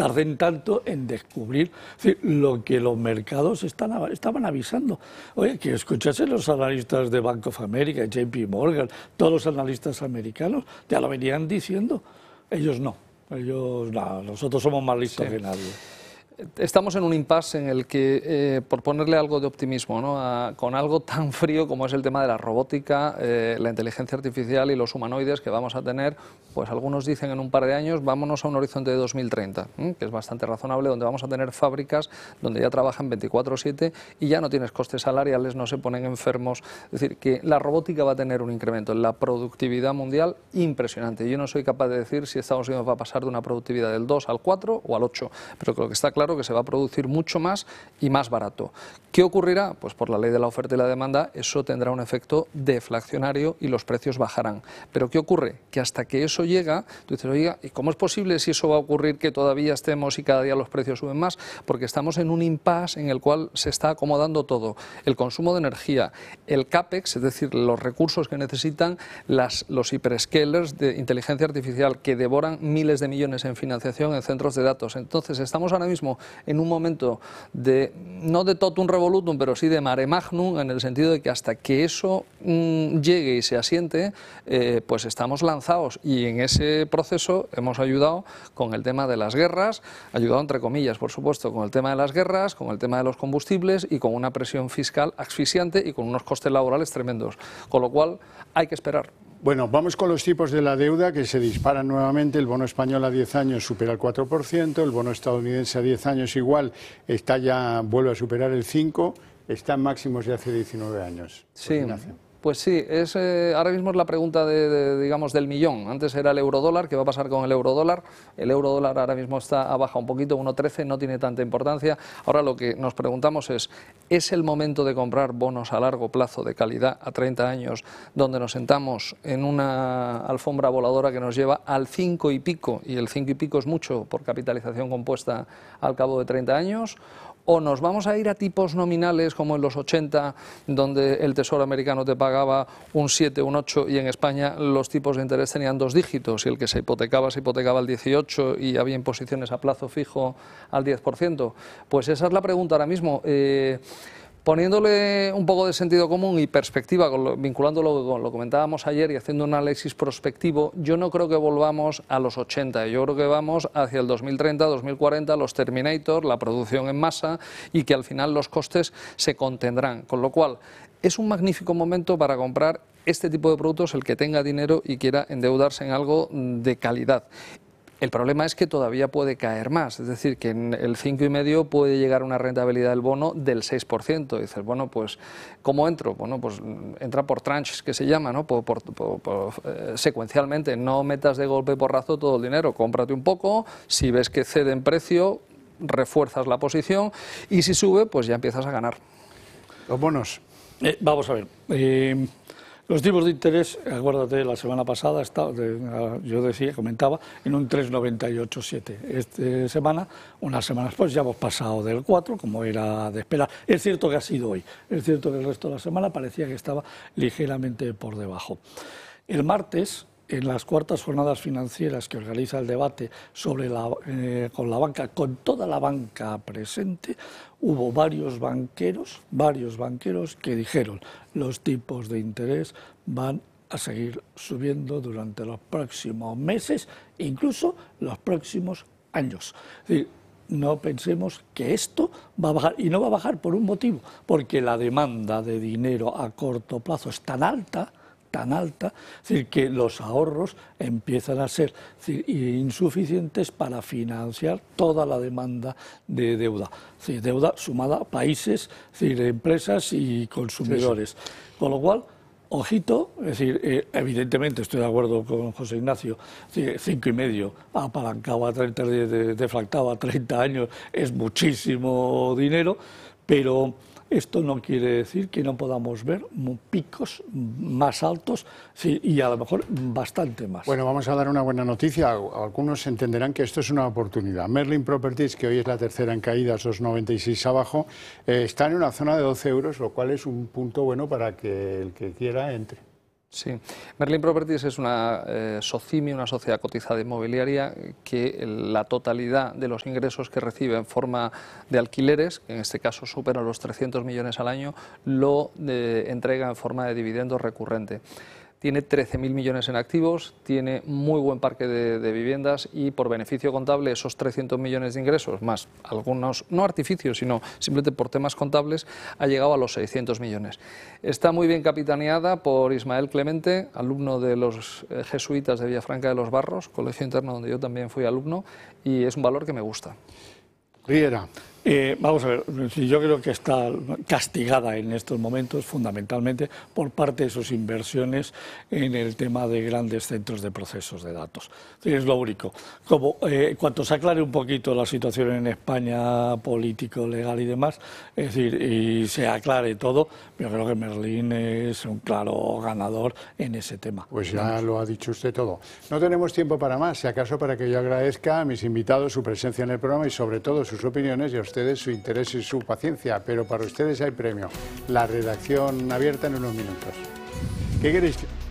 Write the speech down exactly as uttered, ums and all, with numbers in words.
tarden tanto en descubrir es decir, lo que los mercados están, estaban avisando. Oye, que escuchasen los analistas de Bank of America, J P Morgan, todos los analistas americanos, ya lo venían diciendo. Ellos no, ellos no, nosotros somos más listos sí. que nadie. Estamos en un impasse en el que, eh, por ponerle algo de optimismo, ¿no? a, con algo tan frío como es el tema de la robótica, eh, la inteligencia artificial y los humanoides que vamos a tener, pues algunos dicen en un par de años, vámonos a un horizonte de dos mil treinta, ¿eh? que es bastante razonable, donde vamos a tener fábricas donde ya trabajan veinticuatro siete y ya no tienes costes salariales, no se ponen enfermos. Es decir, que la robótica va a tener un incremento en la productividad mundial impresionante. Yo no soy capaz de decir si Estados Unidos va a pasar de una productividad del dos al cuatro o al ocho, pero creo que está claro que se va a producir mucho más y más barato. ¿Qué ocurrirá? Pues por la ley de la oferta y la demanda eso tendrá un efecto deflacionario y los precios bajarán. ¿Pero qué ocurre? Que hasta que eso llega, tú dices, oiga, ¿y cómo es posible si eso va a ocurrir que todavía estemos y cada día los precios suben más? Porque estamos en un impasse en el cual se está acomodando todo. El consumo de energía, el CAPEX, es decir, los recursos que necesitan las, los hyperscalers de inteligencia artificial que devoran miles de millones en financiación en centros de datos. Entonces estamos ahora mismo en un momento de, no de totum revolutum, pero sí de mare magnum, en el sentido de que hasta que eso mmm, llegue y se asiente, eh, pues estamos lanzados y en ese proceso hemos ayudado con el tema de las guerras, ayudado entre comillas, por supuesto, con el tema de las guerras, con el tema de los combustibles y con una presión fiscal asfixiante y con unos costes laborales tremendos, con lo cual hay que esperar. Bueno, vamos con los tipos de la deuda que se disparan nuevamente. El bono español a diez años supera el cuatro por ciento, el bono estadounidense a diez años igual está ya vuelve a superar el cinco por ciento, está en máximos de hace diecinueve años. Sí. Pues sí, es, eh, ahora mismo es la pregunta de, de, digamos, del millón. Antes era el eurodólar, ¿qué va a pasar con el eurodólar? El eurodólar ahora mismo está a baja un poquito, uno trece, no tiene tanta importancia. Ahora lo que nos preguntamos es, ¿es el momento de comprar bonos a largo plazo de calidad a treinta años, donde nos sentamos en una alfombra voladora que nos lleva al cinco y pico, y el cinco y pico es mucho por capitalización compuesta al cabo de treinta años? ¿O nos vamos a ir a tipos nominales como en los ochenta, donde el Tesoro americano te pagaba un siete, un ocho y en España los tipos de interés tenían dos dígitos y el que se hipotecaba se hipotecaba al dieciocho y había imposiciones a plazo fijo al diez por ciento? Pues esa es la pregunta ahora mismo. Eh, Poniéndole un poco de sentido común y perspectiva, con lo, vinculándolo con lo que comentábamos ayer y haciendo un análisis prospectivo, yo no creo que volvamos a los ochenta, yo creo que vamos hacia el dos mil treinta, dos mil cuarenta, los Terminator, la producción en masa y que al final los costes se contendrán, con lo cual es un magnífico momento para comprar este tipo de productos el que tenga dinero y quiera endeudarse en algo de calidad. El problema es que todavía puede caer más, es decir, que en el cinco coma cinco puede llegar a una rentabilidad del bono del seis por ciento. Y dices, bueno, pues, ¿cómo entro? Bueno, pues entra por tranches, que se llama, ¿no? Por, por, por, por, eh, secuencialmente, no metas de golpe porrazo todo el dinero, cómprate un poco, si ves que cede en precio, refuerzas la posición y si sube, pues ya empiezas a ganar. Los bonos. Eh, vamos a ver. Eh... Los tipos de interés, acuérdate, la semana pasada estaba, de, yo decía, comentaba, en un tres coma noventa y ocho siete. Esta semana, unas semanas después, ya hemos pasado del cuatro, como era de esperar. Es cierto que ha sido hoy, es cierto que el resto de la semana parecía que estaba ligeramente por debajo. El martes, en las cuartas jornadas financieras que organiza el debate sobre la, eh, con la banca, con toda la banca presente, hubo varios banqueros, varios banqueros que dijeron los tipos de interés van a seguir subiendo durante los próximos meses, incluso los próximos años. Es decir, no pensemos que esto va a bajar, y no va a bajar por un motivo, porque la demanda de dinero a corto plazo es tan alta, tan alta, es decir, que los ahorros empiezan a ser decir, insuficientes para financiar toda la demanda de deuda, es decir, deuda sumada a países, es decir, empresas y consumidores. Sí, sí. Con lo cual, ojito, es decir, eh, evidentemente estoy de acuerdo con José Ignacio, cinco y medio apalancado a treinta, deflactado a treinta años es muchísimo dinero, pero esto no quiere decir que no podamos ver picos más altos, sí, y a lo mejor bastante más. Bueno, vamos a dar una buena noticia. Algunos entenderán que esto es una oportunidad. Merlin Properties, que hoy es la tercera en caídas, dos coma noventa y seis abajo, eh, está en una zona de doce euros, lo cual es un punto bueno para que el que quiera entre. Sí, Merlin Properties es una eh, SOCIMI, una sociedad cotizada inmobiliaria que la totalidad de los ingresos que recibe en forma de alquileres, que en este caso superan los trescientos millones al año, lo eh, entrega en forma de dividendos recurrente. Tiene trece mil millones en activos, tiene muy buen parque de, de viviendas y por beneficio contable esos trescientos millones de ingresos, más algunos, no artificios, sino simplemente por temas contables, ha llegado a los seiscientos millones. Está muy bien capitaneada por Ismael Clemente, alumno de los eh, jesuitas de Villafranca de los Barros, colegio interno donde yo también fui alumno, y es un valor que me gusta. Riera. Eh, vamos a ver, yo creo que está castigada en estos momentos fundamentalmente por parte de sus inversiones en el tema de grandes centros de procesos de datos. Es lo único. Como eh, cuanto se aclare un poquito la situación en España, político, legal y demás, es decir, y se aclare todo, yo creo que Merlin es un claro ganador en ese tema. Pues ya lo ha dicho usted todo. No tenemos tiempo para más, si acaso para que yo agradezca a mis invitados su presencia en el programa y sobre todo sus opiniones y a ustedes su interés y su paciencia, pero para ustedes hay premio. La redacción abierta en unos minutos. ¿Qué queréis?